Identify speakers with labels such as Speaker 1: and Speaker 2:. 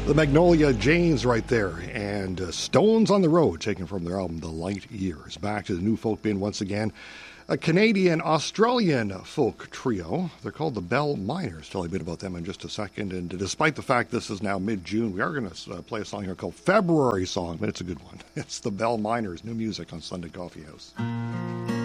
Speaker 1: The Magnolia Janes right there, and Stones on the Road, taken from their album The Light Years. Back to the new folk bin once again. A Canadian-Australian folk trio. They're called the Bell Miners. Tell you a bit about them in just a second. And despite the fact this is now mid-June, we are going to play a song here called February Song, but it's a good one. It's the Bell Miners, new music on Sunday Coffee House.